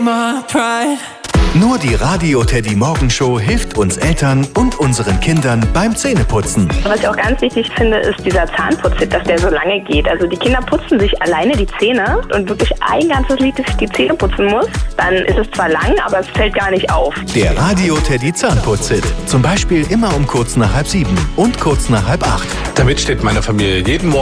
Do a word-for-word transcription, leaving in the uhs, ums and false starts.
Nur die Radio Teddy Morgenshow hilft uns Eltern und unseren Kindern beim Zähneputzen. Was ich auch ganz wichtig finde, ist dieser Zahnputzhit, dass der so lange geht. Also die Kinder putzen sich alleine die Zähne und wirklich ein ganzes Lied die Zähne putzen muss. Dann ist es zwar lang, aber es fällt gar nicht auf. Der Radio Teddy Zahnputzhit. Zum Beispiel immer um kurz nach halb sieben und kurz nach halb acht. Damit steht meine Familie jeden Morgen